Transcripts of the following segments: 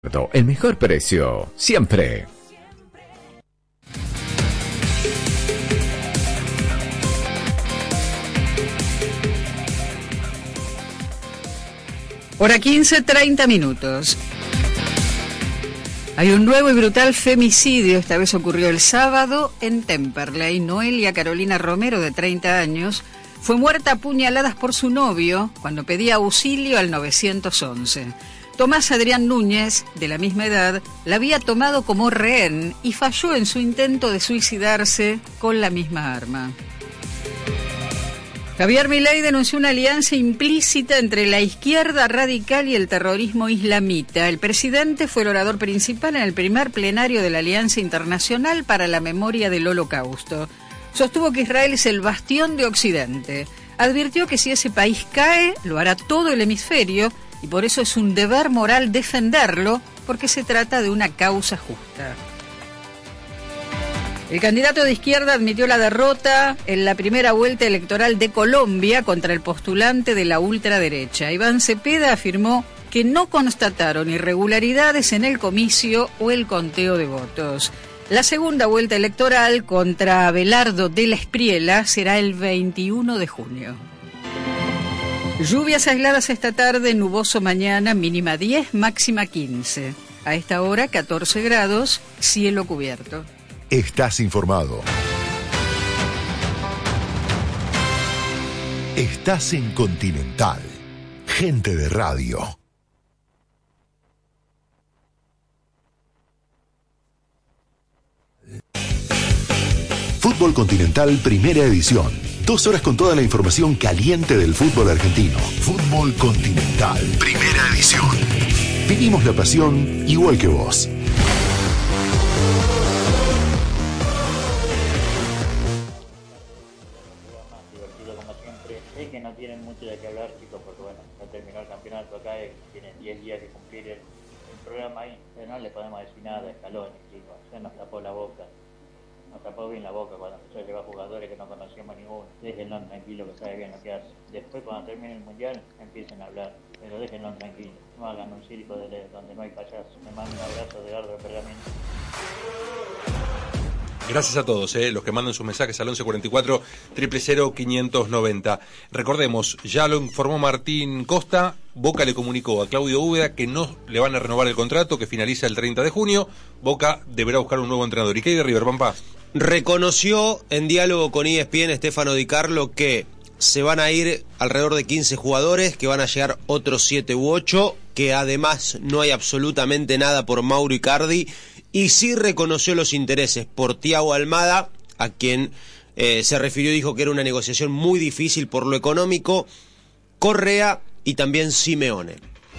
El mejor precio, siempre. Hora 15, 30 minutos. Hay un nuevo y brutal femicidio, esta vez ocurrió el sábado en Temperley. Noelia Carolina Romero, de 30 años, fue muerta a puñaladas por su novio cuando pedía auxilio al 911. Tomás Adrián Núñez, de la misma edad, la había tomado como rehén y falló en su intento de suicidarse con la misma arma. Javier Milei denunció una alianza implícita entre la izquierda radical y el terrorismo islamita. El presidente fue el orador principal en el primer plenario de la Alianza Internacional para la Memoria del Holocausto. Sostuvo que Israel es el bastión de Occidente. Advirtió que si ese país cae, lo hará todo el hemisferio, y por eso es un deber moral defenderlo, porque se trata de una causa justa. El candidato de izquierda admitió la derrota en la primera vuelta electoral de Colombia contra el postulante de la ultraderecha. Iván Cepeda afirmó que no constataron irregularidades en el comicio o el conteo de votos. La segunda vuelta electoral contra Abelardo de la Espriella será el 21 de junio. Lluvias aisladas esta tarde, nuboso mañana, mínima 10, máxima 15. A esta hora 14 grados, cielo cubierto. Estás informado. Estás en Continental. Gente de radio. Fútbol Continental, primera edición. 2 horas con toda la información caliente del fútbol argentino. Fútbol Continental, primera edición. Vivimos la pasión igual que vos. Que no tienen mucho de qué hablar, chicos, porque bueno, ya terminó el campeonato acá y tienen 10 días que cumplir el programa ahí, pero no le podemos decir nada a Scaloni, chicos, ya nos tapó la boca, nos tapó bien la boca cuando empezó a llevar jugadores que no conocíamos ninguno. Déjenlo tranquilo, que sabe bien lo que hace. Después, cuando termine el mundial, empiecen a hablar, pero déjenlo tranquilo, no hagan un circo donde no hay payasos. Me mando un abrazo de Eduardo Pergamino. Gracias a todos, los que mandan sus mensajes al 1144 000 590. Recordemos, ya lo informó Martín Costa, Boca le comunicó a Claudio Úbeda que no le van a renovar el contrato, que finaliza el 30 de junio. Boca deberá buscar un nuevo entrenador. ¿Y qué hay de River, Pampa? Reconoció en diálogo con ESPN Stefano Di Carlo que se van a ir alrededor de 15 jugadores, que van a llegar otros 7 u 8, que además no hay absolutamente nada por Mauro Icardi. Y sí reconoció los intereses por Thiago Almada, a quien se refirió, dijo que era una negociación muy difícil por lo económico, Correa y también Simeone.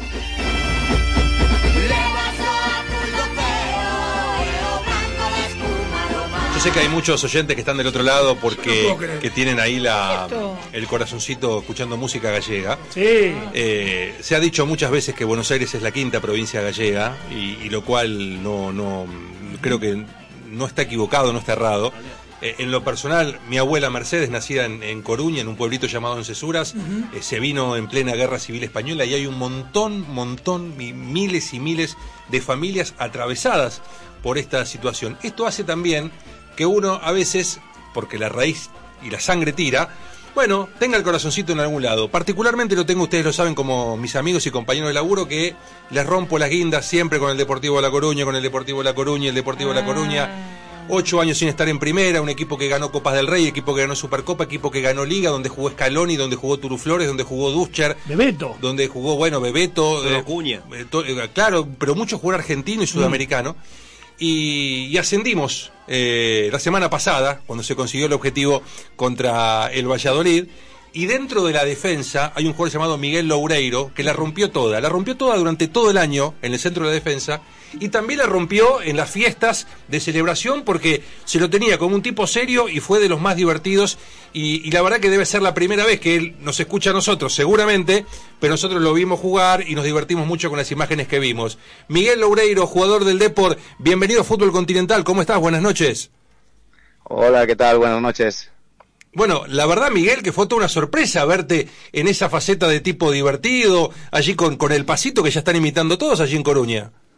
Yo sé que hay muchos oyentes que están del otro lado porque que tienen ahí el corazoncito escuchando música gallega. Sí. Se ha dicho muchas veces que Buenos Aires es la quinta provincia gallega y lo cual no creo que no está equivocado, no está errado. En lo personal, mi abuela Mercedes, nacida en Coruña, en un pueblito llamado Oncesuras, se vino en plena guerra civil española y hay un montón, miles y miles de familias atravesadas por esta situación. Esto hace también que uno a veces, porque la raíz y la sangre tira, bueno, tenga el corazoncito en algún lado. Particularmente lo tengo, ustedes lo saben, como mis amigos y compañeros de laburo, que les rompo las guindas siempre con el Deportivo La Coruña, el Deportivo La Coruña. 8 años sin estar en primera, un equipo que ganó Copas del Rey, equipo que ganó Supercopa, equipo que ganó Liga, donde jugó Scaloni, donde jugó Turuflores, donde jugó Duscher, Bebeto, donde jugó, Bebeto, Cuña. Claro, pero mucho jugador argentino y sudamericano. Y ascendimos la semana pasada, cuando se consiguió el objetivo contra el Valladolid. Y dentro de la defensa hay un jugador llamado Miguel Loureiro que la rompió toda durante todo el año en el centro de la defensa, y también la rompió en las fiestas de celebración porque se lo tenía como un tipo serio y fue de los más divertidos, y la verdad que debe ser la primera vez que él nos escucha a nosotros, seguramente, pero nosotros lo vimos jugar y nos divertimos mucho con las imágenes que vimos. Miguel Loureiro, jugador del Depor, bienvenido a Fútbol Continental, ¿cómo estás? Buenas noches. Hola, ¿qué tal? Buenas noches. Bueno, la verdad, Miguel, que fue toda una sorpresa verte en esa faceta de tipo divertido, allí con el pasito que ya están imitando todos allí en Coruña.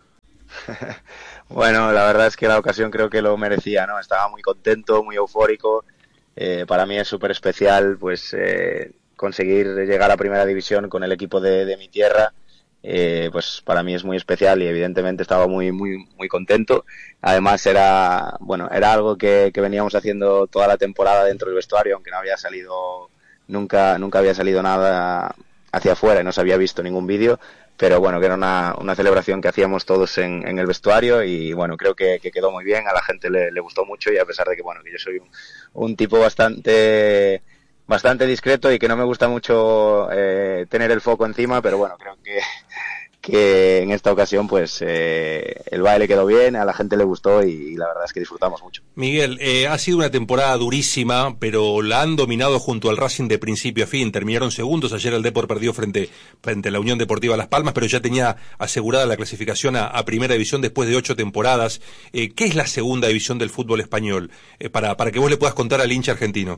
Bueno, la verdad es que la ocasión creo que lo merecía, ¿no? Estaba muy contento, muy eufórico. Para mí es súper especial, pues, conseguir llegar a Primera División con el equipo de mi tierra. Pues para mí es muy especial y evidentemente estaba muy contento. Además era algo que veníamos haciendo toda la temporada dentro del vestuario, aunque no había salido nunca había salido nada hacia afuera y no se había visto ningún vídeo, pero bueno, que era una celebración que hacíamos todos en el vestuario y bueno, creo que quedó muy bien, a la gente le gustó mucho y a pesar de que bueno, que yo soy un tipo bastante discreto y que no me gusta mucho tener el foco encima, pero bueno, creo que en esta ocasión pues el baile quedó bien, a la gente le gustó y la verdad es que disfrutamos mucho. Miguel, ha sido una temporada durísima, pero la han dominado junto al Racing de principio a fin. Terminaron segundos, ayer el Depor perdió frente a la Unión Deportiva Las Palmas, pero ya tenía asegurada la clasificación a Primera División después de 8 temporadas. ¿Qué es la segunda división del fútbol español? Para que vos le puedas contar al hincha argentino.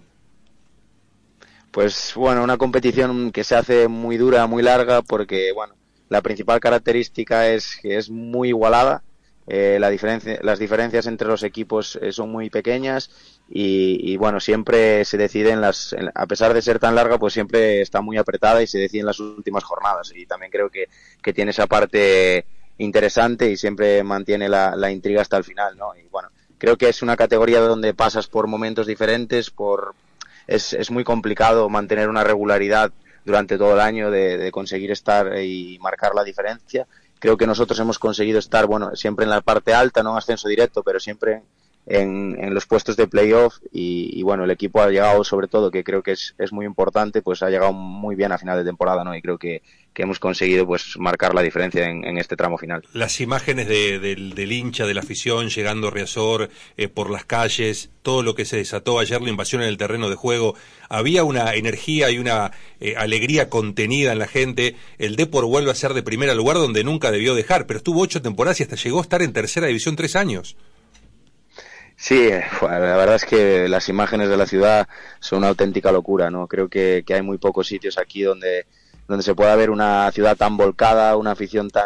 Pues bueno, una competición que se hace muy dura, muy larga, porque bueno, la principal característica es que es muy igualada, las diferencias entre los equipos son muy pequeñas y bueno, siempre se deciden a pesar de ser tan larga, pues siempre está muy apretada y se decide en las últimas jornadas y también creo que tiene esa parte interesante y siempre mantiene la intriga hasta el final, ¿no? Y bueno, creo que es una categoría donde pasas por momentos diferentes, es muy complicado mantener una regularidad durante todo el año de conseguir estar y marcar la diferencia. Creo que nosotros hemos conseguido estar, bueno, siempre en la parte alta, no en ascenso directo, pero siempre en los puestos de playoff y bueno, el equipo ha llegado, sobre todo, que creo que es muy importante, pues ha llegado muy bien a final de temporada, ¿no? Y creo que hemos conseguido pues marcar la diferencia en este tramo final. Las imágenes del hincha, de la afición llegando a Riazor, por las calles, todo lo que se desató ayer, la invasión en el terreno de juego, había una energía y una alegría contenida en la gente. El Depor vuelve a ser de primera lugar donde nunca debió dejar, pero estuvo 8 temporadas y hasta llegó a estar en tercera división 3 años. Sí, la verdad es que las imágenes de la ciudad son una auténtica locura, ¿no? Creo que hay muy pocos sitios aquí donde se pueda ver una ciudad tan volcada, una afición tan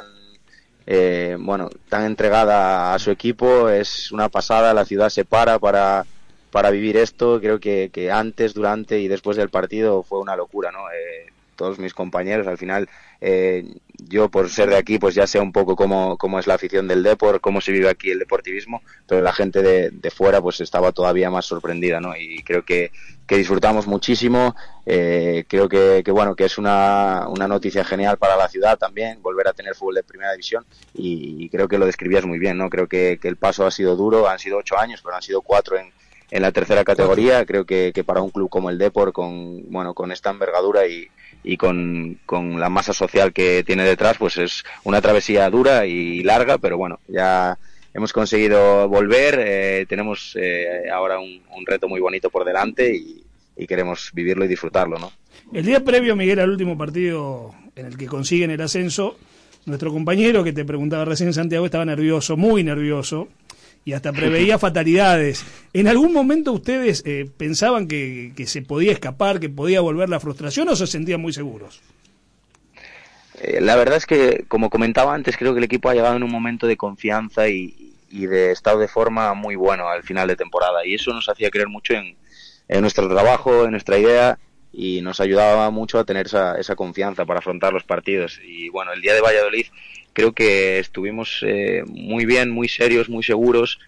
entregada a su equipo. Es una pasada, la ciudad se para vivir esto. Creo que antes, durante y después del partido fue una locura, ¿no? Todos mis compañeros, al final, yo por ser de aquí, pues ya sé un poco cómo es la afición del Depor, cómo se vive aquí el deportivismo, pero la gente de fuera pues estaba todavía más sorprendida, ¿no? Y creo que disfrutamos muchísimo. Creo que bueno, que es una noticia genial para la ciudad también, volver a tener fútbol de primera división y creo que lo describías muy bien, ¿no? Creo que el paso ha sido duro, han sido 8 años, pero han sido 4 en la tercera categoría. Creo que para un club como el Depor, con esta envergadura y con la masa social que tiene detrás, pues es una travesía dura y larga, pero bueno, ya hemos conseguido volver, tenemos ahora un reto muy bonito por delante y queremos vivirlo y disfrutarlo, ¿no? El día previo, Miguel, al último partido en el que consiguen el ascenso, nuestro compañero que te preguntaba recién, Santiago, estaba nervioso, muy nervioso, y hasta preveía fatalidades. ¿En algún momento ustedes pensaban que se podía escapar, que podía volver la frustración, o se sentían muy seguros? La verdad es que, como comentaba antes, creo que el equipo ha llegado en un momento de confianza y de estado de forma muy bueno al final de temporada, y eso nos hacía creer mucho en nuestro trabajo, en nuestra idea, y nos ayudaba mucho a tener esa confianza para afrontar los partidos. Y bueno, el día de Valladolid creo que estuvimos muy bien, muy serios, muy seguros,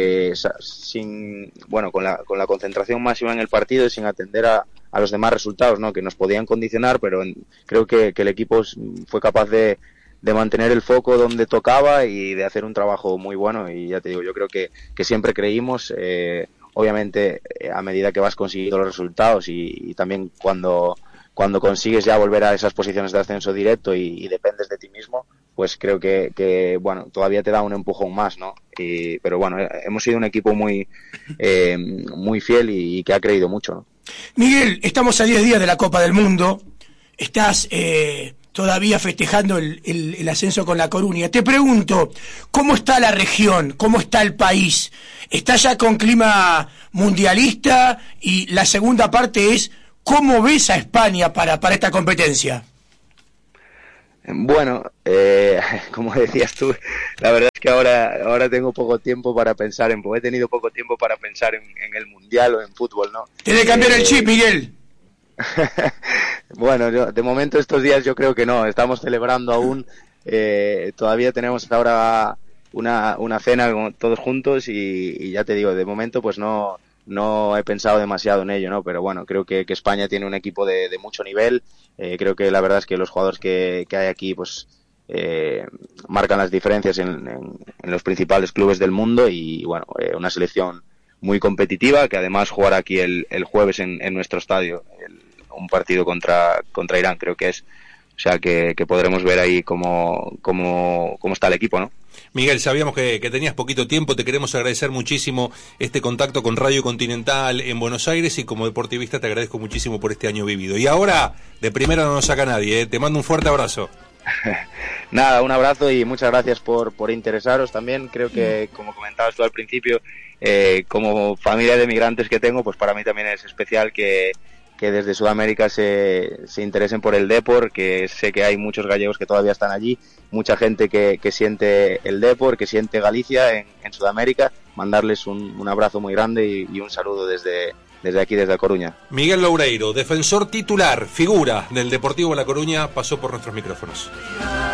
con la concentración máxima en el partido y sin atender a los demás resultados, ¿no? Que nos podían condicionar, pero creo que el equipo fue capaz de mantener el foco donde tocaba y de hacer un trabajo muy bueno. Y ya te digo, yo creo que siempre creímos, obviamente a medida que vas consiguiendo los resultados y también cuando consigues ya volver a esas posiciones de ascenso directo y dependes de ti mismo, pues creo que bueno, todavía te da un empujón más, ¿no? Pero bueno, hemos sido un equipo muy fiel y que ha creído mucho, ¿no? Miguel, estamos a 10 días de la Copa del Mundo, estás todavía festejando el ascenso con La Coruña. Te pregunto, ¿cómo está la región? ¿Cómo está el país? ¿Está ya con clima mundialista? Y la segunda parte es, ¿cómo ves a España para esta competencia? Bueno, como decías tú, la verdad es que ahora tengo poco tiempo para pensar he tenido poco tiempo para pensar en el Mundial o en fútbol, ¿no? Tienes que cambiar el chip, Miguel. Bueno, de momento estos días yo creo que no, estamos celebrando aún, todavía tenemos ahora una cena con todos juntos y ya te digo, de momento pues no he pensado demasiado en ello, ¿no? Pero bueno, creo que España tiene un equipo de mucho nivel, creo que la verdad es que los jugadores que hay aquí pues marcan las diferencias en los principales clubes del mundo y bueno, una selección muy competitiva que además jugará aquí el jueves en nuestro estadio, un partido contra Irán creo que es, o sea que podremos ver ahí cómo está el equipo, ¿no? Miguel, sabíamos que tenías poquito tiempo, te queremos agradecer muchísimo este contacto con Radio Continental en Buenos Aires y como deportivista te agradezco muchísimo por este año vivido. Y ahora, de primera no nos saca nadie, te mando un fuerte abrazo. Nada, un abrazo y muchas gracias por interesaros también. Creo que, como comentabas tú al principio, como familia de migrantes que tengo, pues para mí también es especial que desde Sudamérica se interesen por el Depor, que sé que hay muchos gallegos que todavía están allí, mucha gente que siente el Depor, que siente Galicia en Sudamérica. Mandarles un abrazo muy grande y un saludo desde aquí, desde La Coruña. Miguel Loureiro, defensor titular, figura del Deportivo La Coruña, pasó por nuestros micrófonos.